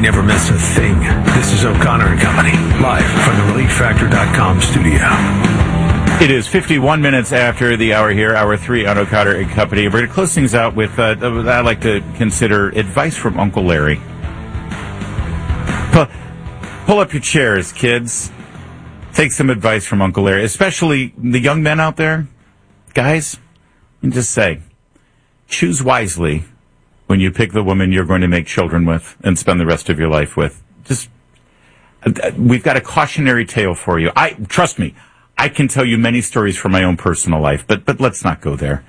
never miss a thing. This is O'Connor and Company, live from the ReliefFactor.com studio. It is 51 minutes after the hour here, hour 3 on O'Connor and Company. We're going to close things out with what I like to consider advice from Uncle Larry. Pull up your chairs, kids. Take some advice from Uncle Larry, especially the young men out there. Guys, and just say, choose wisely when you pick the woman you're going to make children with and spend the rest of your life with. We've got a cautionary tale for you. Trust me, I can tell you many stories from my own personal life, but let's not go there.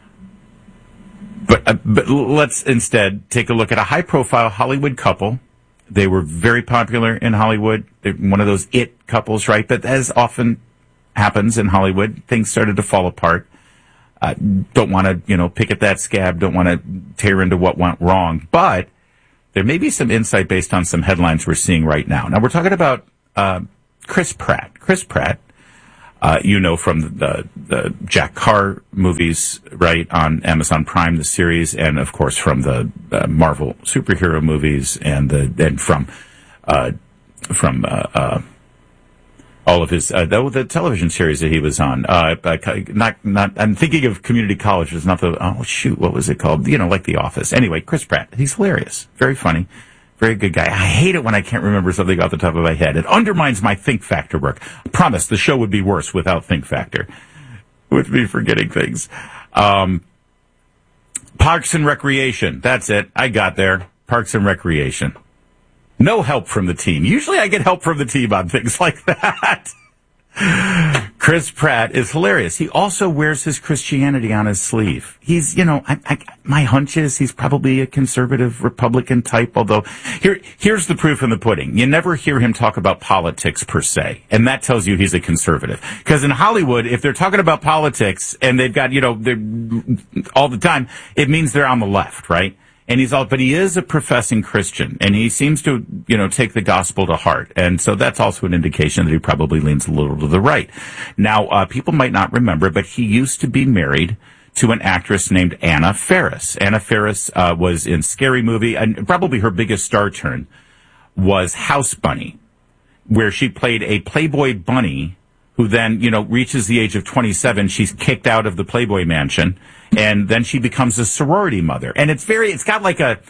But let's instead take a look at a high-profile Hollywood couple. They were very popular in Hollywood. They're one of those it couples, right? But as often happens in Hollywood, things started to fall apart. Don't want to, pick at that scab. Don't want to tear into what went wrong. But there may be some insight based on some headlines we're seeing right now. Now, we're talking about Chris Pratt. Chris Pratt, from the Jack Carr movies, right, on Amazon Prime, the series, and, of course, from the Marvel superhero movies and from all of his the television series that he was on. I'm thinking of Community College. It's not what was it called? Like The Office. Anyway, Chris Pratt. He's hilarious, very funny, very good guy. I hate it when I can't remember something off the top of my head. It undermines my think factor work. I promise the show would be worse without think factor. With me forgetting things. Parks and Recreation. That's it. I got there. Parks and Recreation. No help from the team. Usually I get help from the team on things like that. Chris Pratt is hilarious. He also wears his Christianity on his sleeve. He's, my hunch is he's probably a conservative Republican type, although here's the proof in the pudding. You never hear him talk about politics per se, and that tells you he's a conservative. Because in Hollywood, if they're talking about politics and they've got, they're all the time, it means they're on the left, right? And but he is a professing Christian, and he seems to, take the gospel to heart. And so that's also an indication that he probably leans a little to the right. Now, people might not remember, but he used to be married to an actress named Anna Faris. Anna Faris was in Scary Movie, and probably her biggest star turn was House Bunny, where she played a Playboy bunny who then, reaches the age of 27. She's kicked out of the Playboy mansion. And then she becomes a sorority mother. And it's got like a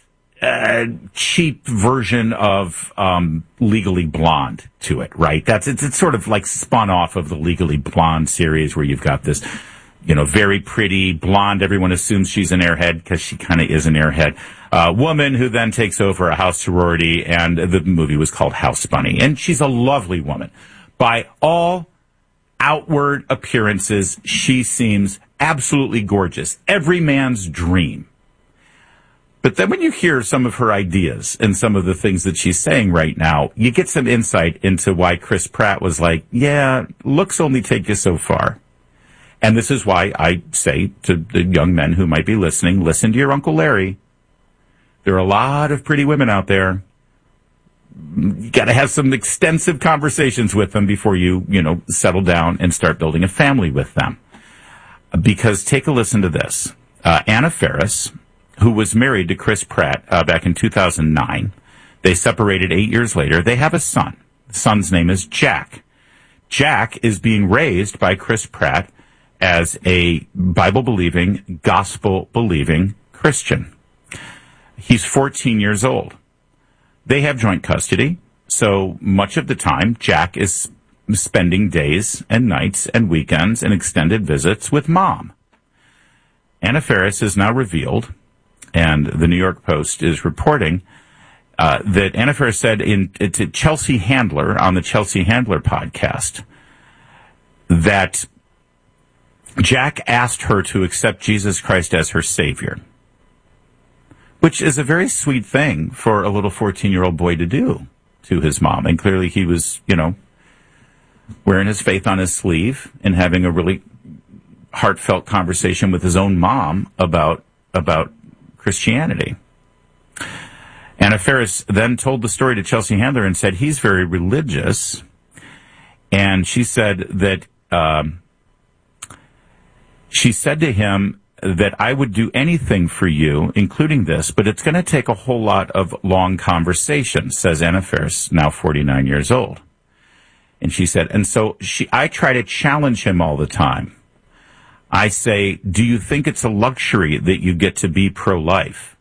cheap version of Legally Blonde to it, right? It's sort of like spun off of the Legally Blonde series where you've got this, very pretty blonde. Everyone assumes she's an airhead because she kind of is an airhead. Woman who then takes over a house sorority, and the movie was called House Bunny. And she's a lovely woman. By all outward appearances, she seems absolutely gorgeous. Every man's dream. But then when you hear some of her ideas and some of the things that she's saying right now, you get some insight into why Chris Pratt was like, yeah, looks only take you so far. And this is why I say to the young men who might be listening, listen to your Uncle Larry. There are a lot of pretty women out there. You got to have some extensive conversations with them before you, settle down and start building a family with them. Because take a listen to this. Anna Faris, who was married to Chris Pratt back in 2009, they separated 8 years later. They have a son. The son's name is Jack. Jack is being raised by Chris Pratt as a Bible-believing, gospel-believing Christian. He's 14 years old. They have joint custody, so much of the time, Jack is spending days and nights and weekends and extended visits with Mom. Anna Faris has now revealed, and the New York Post is reporting, that Anna Faris said to Chelsea Handler on the Chelsea Handler podcast that Jack asked her to accept Jesus Christ as her Savior, which is a very sweet thing for a little 14-year-old boy to do to his mom. And clearly he was, wearing his faith on his sleeve and having a really heartfelt conversation with his own mom about Christianity. Anna Faris then told the story to Chelsea Handler and said he's very religious. And she said that she said to him that I would do anything for you, including this, but it's going to take a whole lot of long conversation, says Anna Faris, now 49 years old. And she said, and so I try to challenge him all the time. I say, do you think it's a luxury that you get to be pro-life?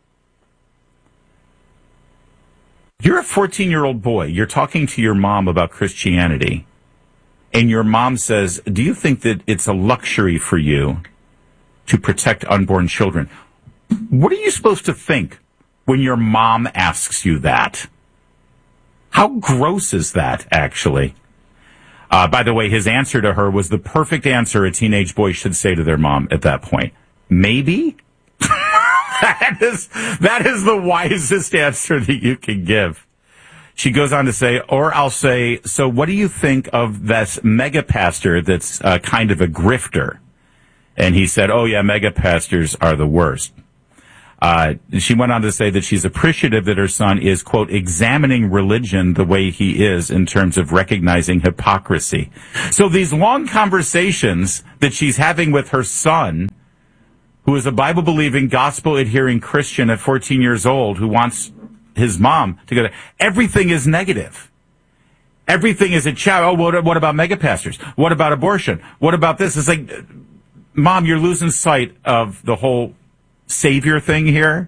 You're a 14-year-old boy. You're talking to your mom about Christianity. And your mom says, do you think that it's a luxury for you to protect unborn children? What are you supposed to think when your mom asks you that? How gross is that, actually? By the way, his answer to her was the perfect answer a teenage boy should say to their mom at that point. Maybe? That is the wisest answer that you can give. She goes on to say, or I'll say, so what do you think of this mega pastor that's kind of a grifter? And he said, oh yeah, mega pastors are the worst. She went on to say that she's appreciative that her son is, quote, examining religion the way he is in terms of recognizing hypocrisy. So these long conversations that she's having with her son, who is a Bible-believing, gospel-adhering Christian at 14 years old who wants his mom to go there, everything is negative. Everything is a chow. Oh, what about mega pastors? What about abortion? What about this? It's like, Mom, you're losing sight of the whole savior thing here.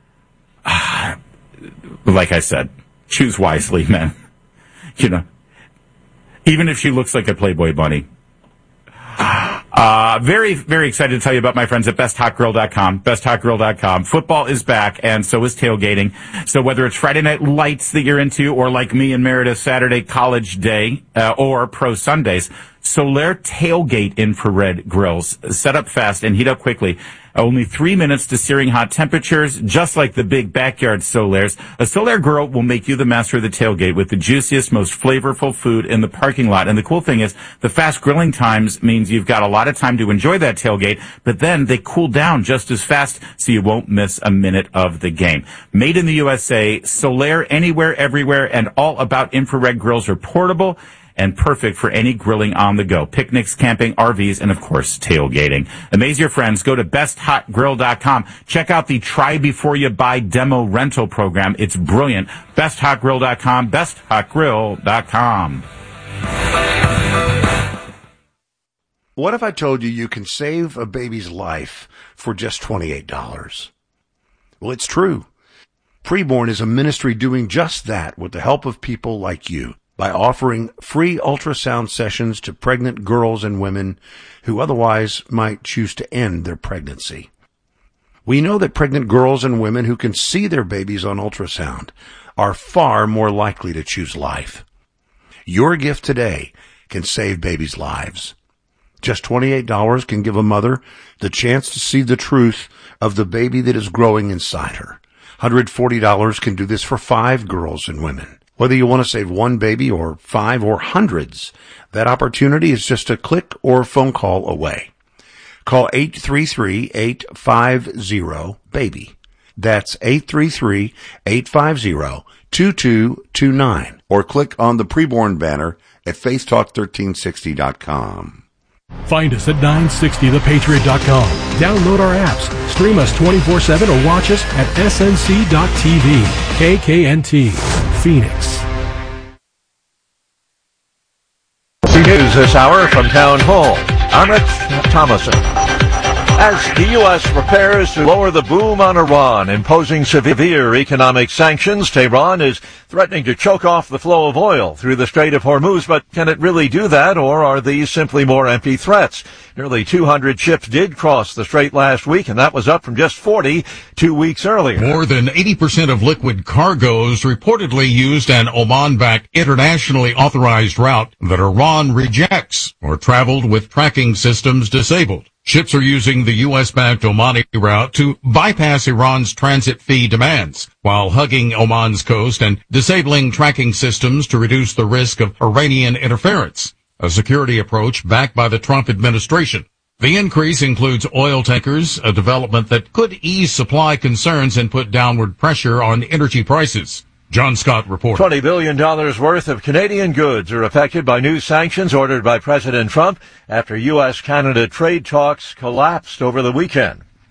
Like I said, choose wisely, man. You know, even if she looks like a Playboy bunny. Very, very excited to tell you about my friends at BestHotGrill.com. BestHotGrill.com. Football is back, and so is tailgating. So whether it's Friday Night Lights that you're into, or like me and Meredith, Saturday College Day, or Pro Sundays, Solaire Tailgate infrared grills set up fast and heat up quickly. Only 3 minutes to searing hot temperatures, just like the big backyard Solaire's. A Solaire grill will make you the master of the tailgate with the juiciest, most flavorful food in the parking lot. And the cool thing is, the fast grilling times means you've got a lot of time to enjoy that tailgate, but then they cool down just as fast, so you won't miss a minute of the game. Made in the USA, Solaire anywhere, everywhere, and all about infrared grills are portable and perfect for any grilling on the go. Picnics, camping, RVs, and of course, tailgating. Amaze your friends. Go to BestHotGrill.com. Check out the Try Before You Buy demo rental program. It's brilliant. BestHotGrill.com. BestHotGrill.com. What if I told you you can save a baby's life for just $28? Well, it's true. Preborn is a ministry doing just that with the help of people like you, by offering free ultrasound sessions to pregnant girls and women who otherwise might choose to end their pregnancy. We know that pregnant girls and women who can see their babies on ultrasound are far more likely to choose life. Your gift today can save babies' lives. Just $28 can give a mother the chance to see the truth of the baby that is growing inside her. $140 can do this for 5 girls and women. Whether you want to save one baby or 5 or hundreds, that opportunity is just a click or phone call away. Call 833-850-BABY. That's 833-850-2229. Or click on the Preborn banner at faithtalk1360.com. Find us at 960thepatriot.com. Download our apps, stream us 24/7, or watch us at snc.tv. KKNT, Phoenix. News this hour from Town Hall. I'm Rich Thomason. As the U.S. prepares to lower the boom on Iran, imposing severe economic sanctions, Tehran is threatening to choke off the flow of oil through the Strait of Hormuz. But can it really do that, or are these simply more empty threats? Nearly 200 ships did cross the strait last week, and that was up from just 40 2 weeks earlier. More than 80% of liquid cargoes reportedly used an Oman-backed internationally authorized route that Iran rejects or traveled with tracking systems disabled. Ships are using the U.S.-backed Omani route to bypass Iran's transit fee demands, while hugging Oman's coast and disabling tracking systems to reduce the risk of Iranian interference, a security approach backed by the Trump administration. The increase includes oil tankers, a development that could ease supply concerns and put downward pressure on energy prices. John Scott reports. $20 billion worth of Canadian goods are affected by new sanctions ordered by President Trump after U.S.-Canada trade talks collapsed over the weekend.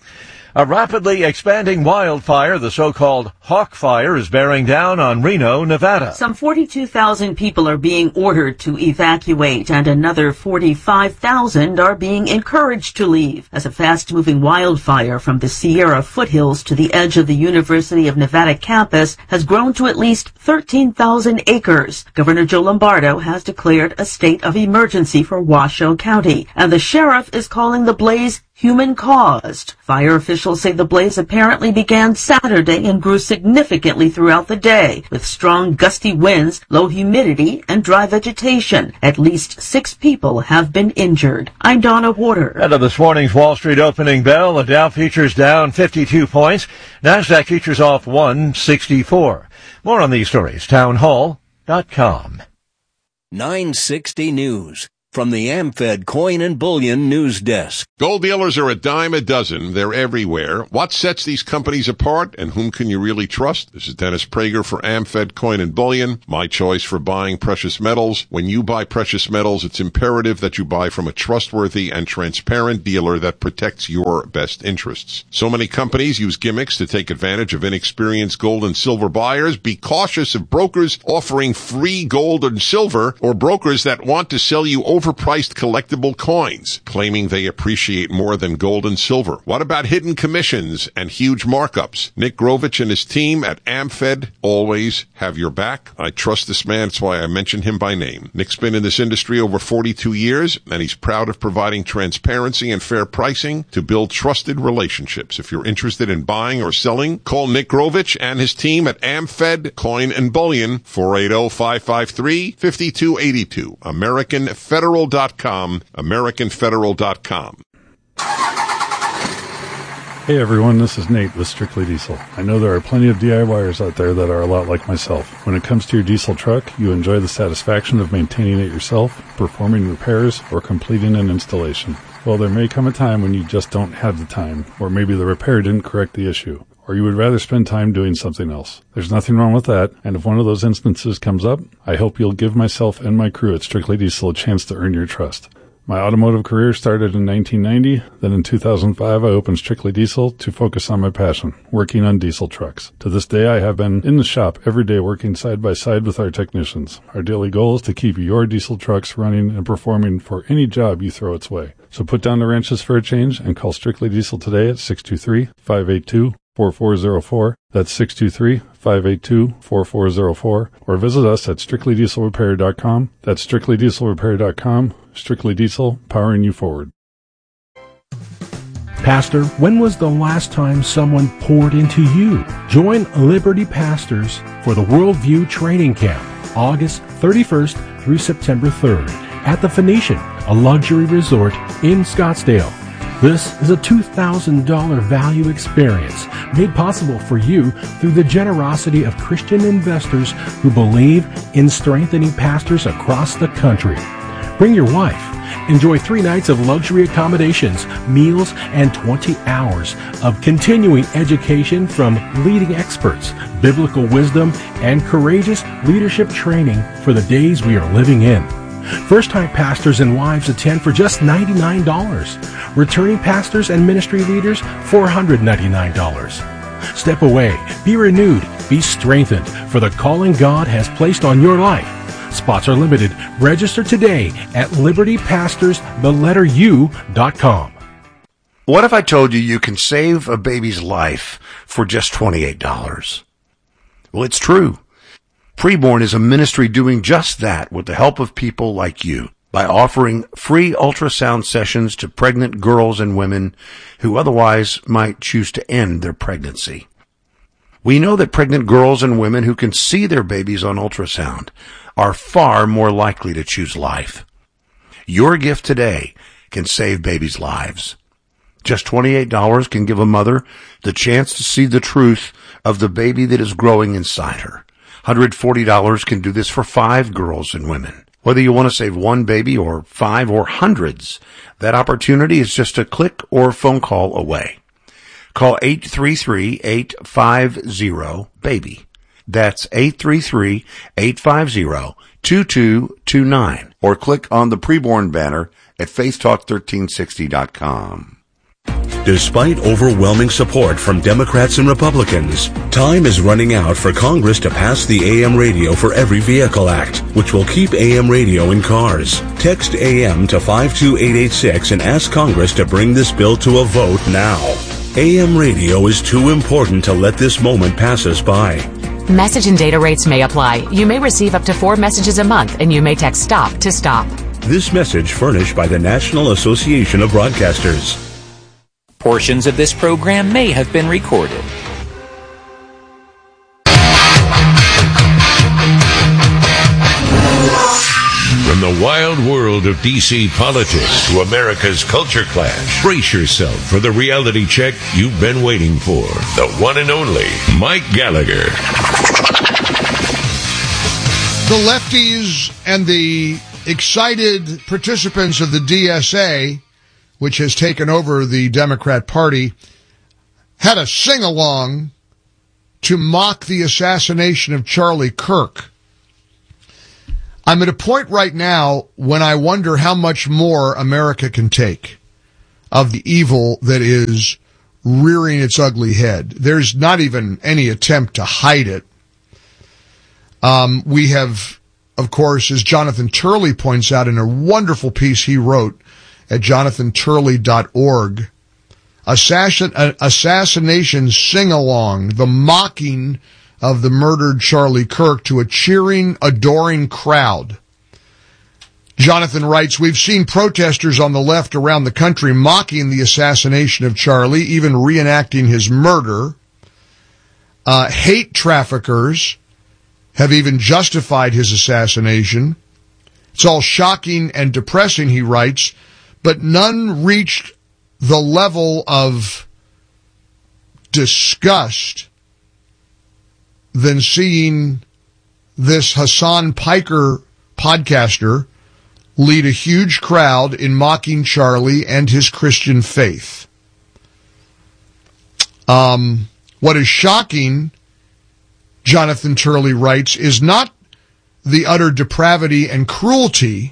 A rapidly expanding wildfire, the so-called Hawk Fire, is bearing down on Reno, Nevada. Some 42,000 people are being ordered to evacuate, and another 45,000 are being encouraged to leave as a fast-moving wildfire from the Sierra foothills to the edge of the University of Nevada campus has grown to at least 13,000 acres. Governor Joe Lombardo has declared a state of emergency for Washoe County, and the sheriff is calling the blaze human-caused. Fire officials say the blaze apparently began Saturday and grew significantly throughout the day, with strong gusty winds, low humidity, and dry vegetation. At least 6 people have been injured. I'm Donna Warder. And of this morning's Wall Street opening bell, the Dow futures down 52 points. NASDAQ futures off 164. More on these stories, townhall.com. 960 News. From the AmFed Coin and Bullion News Desk. Gold dealers are a dime a dozen. They're everywhere. What sets these companies apart, and whom can you really trust? This is Dennis Prager for AmFed Coin and Bullion, my choice for buying precious metals. When you buy precious metals, it's imperative that you buy from a trustworthy and transparent dealer that protects your best interests. So many companies use gimmicks to take advantage of inexperienced gold and silver buyers. Be cautious of brokers offering free gold and silver, or brokers that want to sell you overpriced collectible coins, claiming they appreciate more than gold and silver. What about hidden commissions and huge markups? Nick Grovich and his team at AmFed always have your back. I trust this man. That's why I mention him by name. Nick's been in this industry over 42 years, and he's proud of providing transparency and fair pricing to build trusted relationships. If you're interested in buying or selling, call Nick Grovich and his team at AmFed Coin and Bullion, 480-553-5282. AmericanFederal.com, AmericanFederal.com. Hey everyone, this is Nate with Strictly Diesel. I know there are plenty of DIYers out there that are a lot like myself. When it comes to your diesel truck, you enjoy the satisfaction of maintaining it yourself, performing repairs, or completing an installation. Well, there may come a time when you just don't have the time, or maybe the repair didn't correct the issue, or you would rather spend time doing something else. There's nothing wrong with that, and if one of those instances comes up, I hope you'll give myself and my crew at Strictly Diesel a chance to earn your trust. My automotive career started in 1990, then in 2005 I opened Strictly Diesel to focus on my passion, working on diesel trucks. To this day I have been in the shop every day working side by side with our technicians. Our daily goal is to keep your diesel trucks running and performing for any job you throw its way. So put down the wrenches for a change and call Strictly Diesel today at 623-582-4404. That's 623-582-4404. Or visit us at strictlydieselrepair.com. That's strictlydieselrepair.com. Strictly Diesel, powering you forward. Pastor, when was the last time someone poured into you? Join Liberty Pastors for the Worldview Training Camp, August 31st through September 3rd at the Phoenician, a luxury resort in Scottsdale. This is a $2,000 value experience made possible for you through the generosity of Christian investors who believe in strengthening pastors across the country. Bring your wife. Enjoy 3 nights of luxury accommodations, meals, and 20 hours of continuing education from leading experts, biblical wisdom, and courageous leadership training for the days we are living in. First-time pastors and wives attend for just $99. Returning pastors and ministry leaders, $499. Step away, be renewed, be strengthened for the calling God has placed on your life. Spots are limited. Register today at libertypastors.com. What if I told you you can save a baby's life for just $28? Well, it's true. Preborn is a ministry doing just that with the help of people like you by offering free ultrasound sessions to pregnant girls and women who otherwise might choose to end their pregnancy. We know that pregnant girls and women who can see their babies on ultrasound are far more likely to choose life. Your gift today can save babies' lives. Just $28 can give a mother the chance to see the truth of the baby that is growing inside her. $140 can do this for 5 girls and women. Whether you want to save 1 baby or 5 or hundreds, that opportunity is just a click or phone call away. Call 833-850-BABY. That's 833-850-2229. Or click on the Preborn banner at faithtalk1360.com. Despite overwhelming support from Democrats and Republicans, time is running out for Congress to pass the AM Radio for Every Vehicle Act, which will keep AM radio in cars. Text AM to 52886 and ask Congress to bring this bill to a vote now. AM radio is too important to let this moment pass us by. Message and data rates may apply. You may receive up to 4 messages a month, and you may text STOP to STOP. This message furnished by the National Association of Broadcasters. Portions of this program may have been recorded. From the wild world of D.C. politics to America's culture clash, brace yourself for the reality check you've been waiting for. The one and only Mike Gallagher. The lefties and the excited participants of the DSA, which has taken over the Democrat Party, had a sing-along to mock the assassination of Charlie Kirk. I'm at a point right now when I wonder how much more America can take of the evil that is rearing its ugly head. There's not even any attempt to hide it. We have, of course, as Jonathan Turley points out in a wonderful piece he wrote at jonathanturley.org, assassination sing-along, the mocking of the murdered Charlie Kirk to a cheering, adoring crowd. Jonathan writes, we've seen protesters on the left around the country mocking the assassination of Charlie, even reenacting his murder. Hate traffickers have even justified his assassination. It's all shocking and depressing, he writes, but none reached the level of disgust than seeing this Hassan Piker podcaster lead a huge crowd in mocking Charlie and his Christian faith. What is shocking, Jonathan Turley writes, is not the utter depravity and cruelty,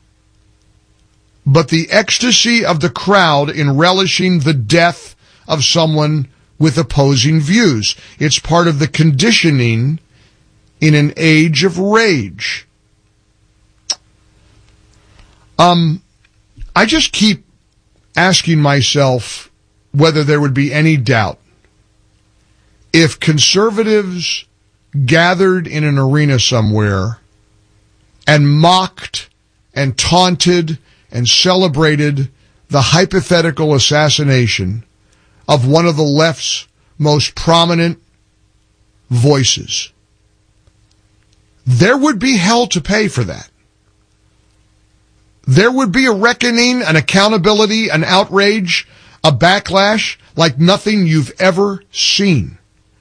but the ecstasy of the crowd in relishing the death of someone with opposing views. It's part of the conditioning in an age of rage. I just keep asking myself whether there would be any doubt if conservatives gathered in an arena somewhere and mocked and taunted and celebrated the hypothetical assassination of one of the left's most prominent voices. There would be hell to pay for that. There would be a reckoning, an accountability, an outrage, a backlash like nothing you've ever seen.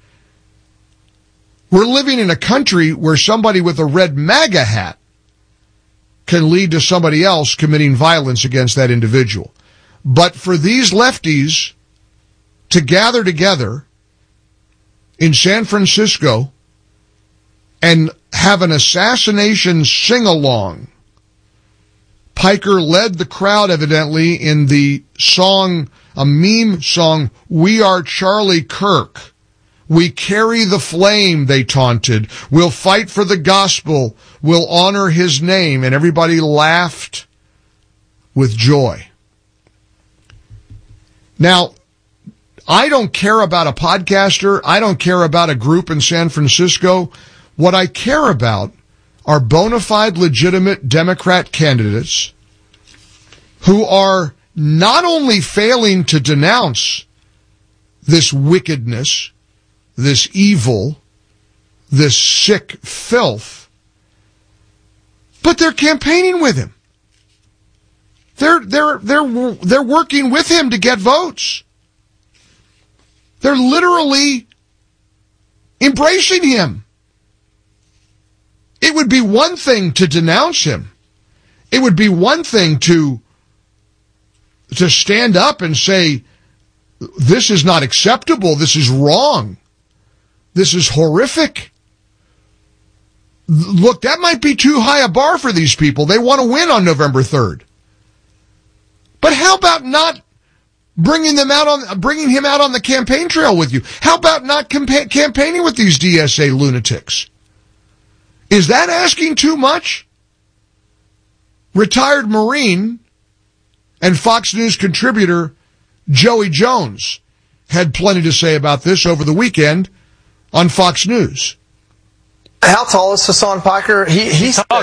We're living in a country where somebody with a red MAGA hat can lead to somebody else committing violence against that individual. But for these lefties to gather together in San Francisco and have an assassination sing-along. Piker led the crowd, evidently, in the song, a meme song, We Are Charlie Kirk. We carry the flame, they taunted. We'll fight for the gospel. We'll honor his name. And everybody laughed with joy. Now, I don't care about a podcaster. I don't care about a group in San Francisco. What I care about are bona fide, legitimate Democrat candidates who are not only failing to denounce this wickedness, this evil, this sick filth, but they're campaigning with him. They're working with him to get votes. They're literally embracing him. It would be one thing to denounce him. It would be one thing to stand up and say, this is not acceptable, this is wrong, this is horrific. Look, that might be too high a bar for these people. They want to win on November 3rd. But how about not bringing him out on the campaign trail with you. How about not campaigning with these DSA lunatics? Is that asking too much? Retired Marine and Fox News contributor Joey Jones had plenty to say about this over the weekend on Fox News. How tall is Hassan Piker? He's 6'3",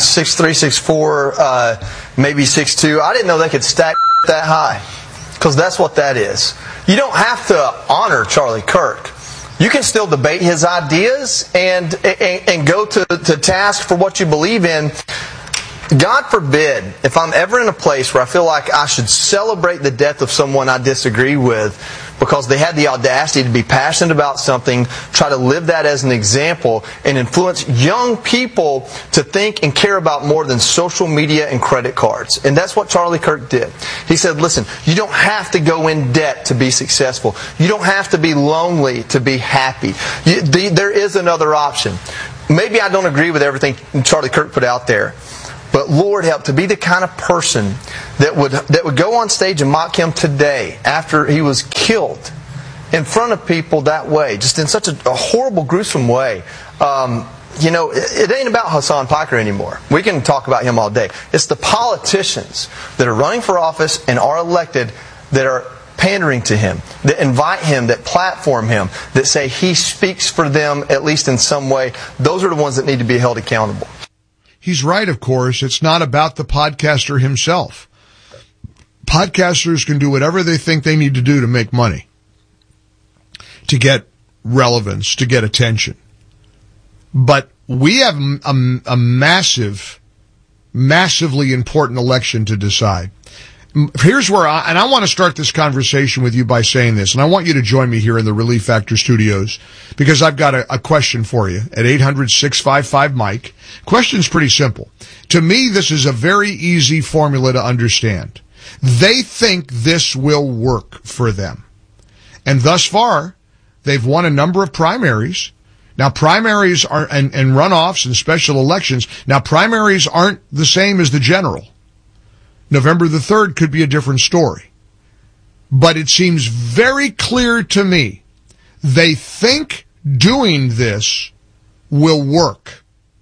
6'4", maybe 6'2". I didn't know they could stack that high, because that's what that is. You don't have to honor Charlie Kirk. You can still debate his ideas and go to task for what you believe in. God forbid, if I'm ever in a place where I feel like I should celebrate the death of someone I disagree with because they had the audacity to be passionate about something, try to live that as an example, and influence young people to think and care about more than social media and credit cards. And that's what Charlie Kirk did. He said, listen, you don't have to go in debt to be successful. You don't have to be lonely to be happy. There is another option. Maybe I don't agree with everything Charlie Kirk put out there, but Lord help, to be the kind of person that would go on stage and mock him today after he was killed in front of people that way, just in such a horrible, gruesome way. It ain't about Hassan Piker anymore. We can talk about him all day. It's the politicians that are running for office and are elected that are pandering to him, that invite him, that platform him, that say he speaks for them, at least in some way. Those are the ones that need to be held accountable. He's right, of course. It's not about the podcaster himself. Podcasters can do whatever they think they need to do to make money, to get relevance, to get attention. But we have a massively important election to decide. Here's where I want to start this conversation with you by saying this, and I want you to join me here in the Relief Factor studios, because I've got a question for you at 800-655-MIKE. Question's pretty simple. To me, this is a very easy formula to understand. They think this will work for them. And thus far, they've won a number of primaries. Now, primaries are, and runoffs and special elections, now primaries aren't the same as the general. November the 3rd could be a different story. But it seems very clear to me they think doing this will work.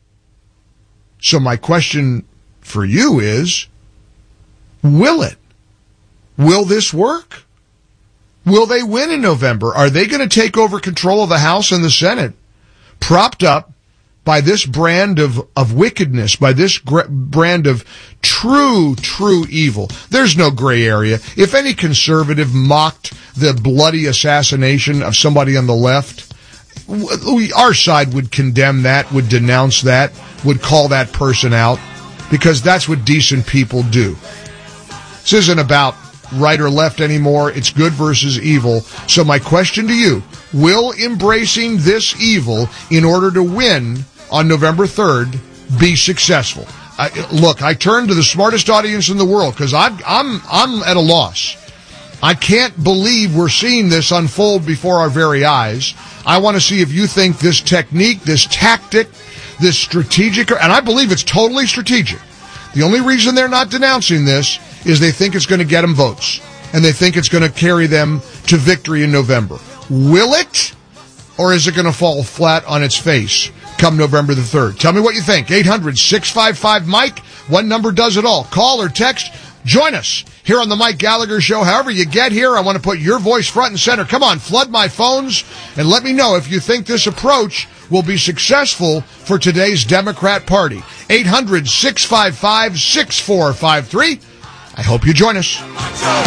So my question for you is, will it? Will this work? Will they win in November? Are they going to take over control of the House and the Senate, propped up by this brand of wickedness, by this brand of true evil? There's no gray area. If any conservative mocked the bloody assassination of somebody on the left, our side would condemn that, would denounce that, would call that person out, because that's what decent people do. This isn't about right or left anymore. It's good versus evil. So my question to you, will embracing this evil in order to win on November 3rd be successful? Look, I turn to the smartest audience in the world because I'm at a loss. I can't believe we're seeing this unfold before our very eyes. I want to see if you think this technique, this tactic, this strategic, and I believe it's totally strategic. The only reason they're not denouncing this is they think it's going to get them votes, and they think it's going to carry them to victory in November. Will it? Or is it going to fall flat on its face come November the 3rd? Tell me what you think. 800-655-MIKE. One number does it all. Call or text. Join us here on the Mike Gallagher Show. However you get here, I want to put your voice front and center. Come on, flood my phones and let me know if you think this approach will be successful for today's Democrat Party. 800-655-6453. I hope you join us.